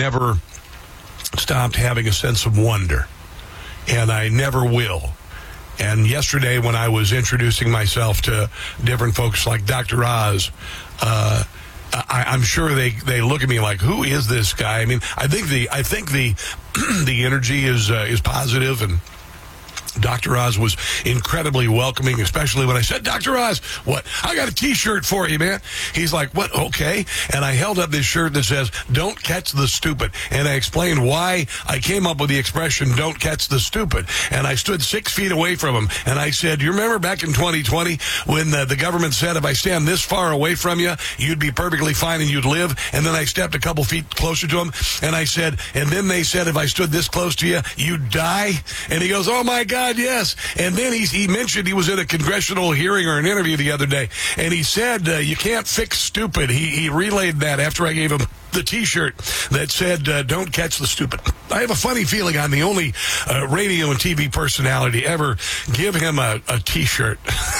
never stopped having a sense of wonder, and I never will. And yesterday when I was introducing myself to different folks like Dr. Oz, I'm sure they look at me like, who is this guy? I mean, I think the the energy is positive, and Dr. Oz was incredibly welcoming, especially when I said, Dr. Oz, what? I got a T-shirt for you, man. He's like, what? Okay. And I held up this shirt that says, don't catch the stupid. And I explained why I came up with the expression, don't catch the stupid. And I stood 6 feet away from him. And I said, you remember back in 2020 when the government said, if I stand this far away from you, you'd be perfectly fine and you'd live? And then I stepped a couple feet closer to him. And I said, and then they said, if I stood this close to you, you'd die? And he goes, oh, my God, yes. And then he mentioned he was in a congressional hearing or an interview the other day, and he said, you can't fix stupid. He relayed that after I gave him the T-shirt that said, don't catch the stupid. I have a funny feeling I'm the only radio and TV personality to ever give him a T-shirt.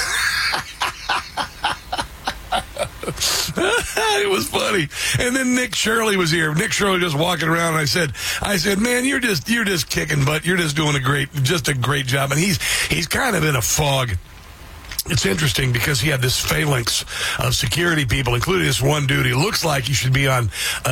It was funny. And then Nick Shirley was here. Nick Shirley just walking around, and I said, man, you're just kicking butt. You're just doing a great job. And he's kind of in a fog. It's interesting because he had this phalanx of security people, including this one dude. He looks like he should be on,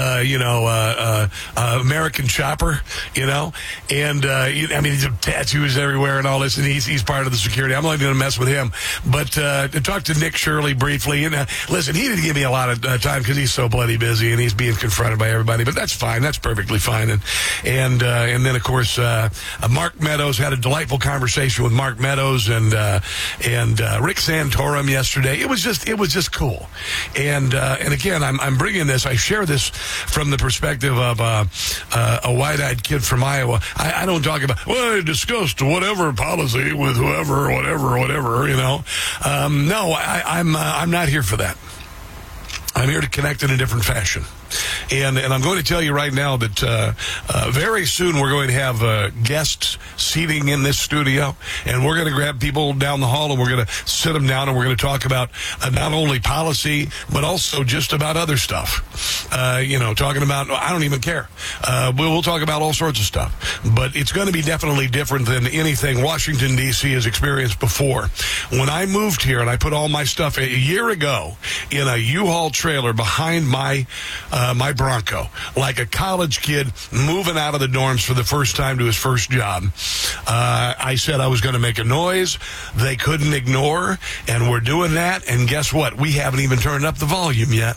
American Chopper, and I mean, he's tattoos everywhere and all this, and he's part of the security. I'm not going to mess with him, but to talk to Nick Shirley briefly, and listen, he didn't give me a lot of time because he's so bloody busy and he's being confronted by everybody, but that's fine. That's perfectly fine. And then of course, Mark Meadows, had a delightful conversation with Mark Meadows and Rick Santorum yesterday. It was just cool. And again, I'm bringing this. I share this from the perspective of a wide-eyed kid from Iowa. I don't talk about, well, I discussed whatever policy with whoever, whatever. No, I'm not here for that. I'm here to connect in a different fashion. And I'm going to tell you right now that very soon we're going to have guests seating in this studio, and we're going to grab people down the hall and we're going to sit them down and we're going to talk about not only policy but also just about other stuff. Talking about, I don't even care. We'll talk about all sorts of stuff. But it's going to be definitely different than anything Washington, D.C. has experienced before. When I moved here and I put all my stuff a year ago in a U-Haul trailer behind my Bronco, like a college kid moving out of the dorms for the first time to his first job. I said I was going to make a noise they couldn't ignore, and we're doing that, and guess what? We haven't even turned up the volume yet.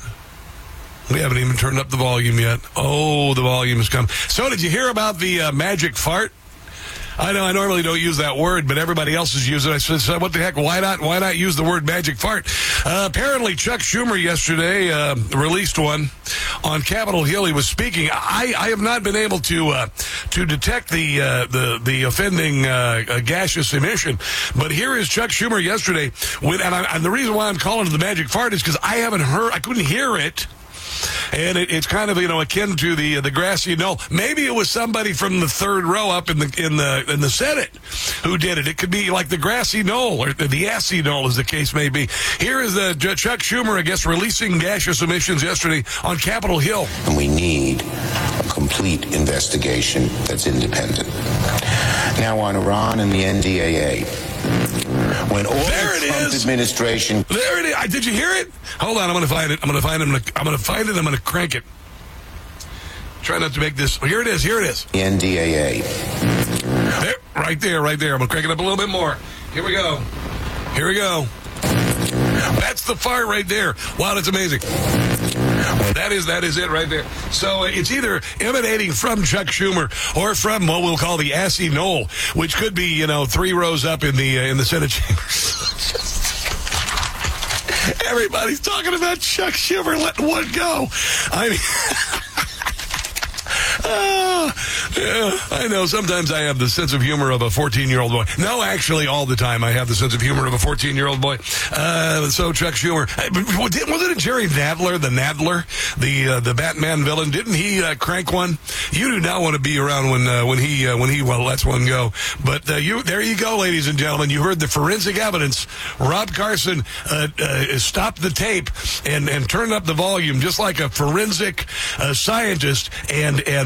Oh, the volume has come. So did you hear about the magic fart? I know I normally don't use that word, but everybody else is using it. I said, what the heck? Why not use the word magic fart? Apparently, Chuck Schumer yesterday released one on Capitol Hill. He was speaking. I have not been able to detect the offending gaseous emission, but here is Chuck Schumer yesterday. And the reason why I'm calling it the magic fart is because I couldn't hear it. And it's kind of, akin to the grassy knoll. Maybe it was somebody from the third row up in the Senate who did it. It could be like the grassy knoll or the assy knoll, as the case may be. Here is Chuck Schumer, I guess, releasing gaseous emissions yesterday on Capitol Hill. And we need a complete investigation that's independent. Now on Iran and the NDAA. When all the Trump administration... There it is. Did you hear it? Hold on, I'm going to find it. I'm going to crank it. Try not to make this... Here it is. The NDAA. There, right there. I'm going to crank it up a little bit more. Here we go. That's the fire right there. Wow, that's amazing. That is it right there. So it's either emanating from Chuck Schumer or from what we'll call the assy knoll, which could be, 3 rows up in the Senate chambers. Everybody's talking about Chuck Schumer letting one go. I mean... Yeah, I know. Sometimes I have the sense of humor of a 14-year-old boy. No, actually, all the time I have the sense of humor of a 14-year-old boy. So Chuck Schumer, wasn't it Jerry Nadler, the Batman villain? Didn't he crank one? You do not want to be around when he lets one go. But there you go, ladies and gentlemen. You heard the forensic evidence. Rob Carson stopped the tape and turned up the volume just like a forensic scientist and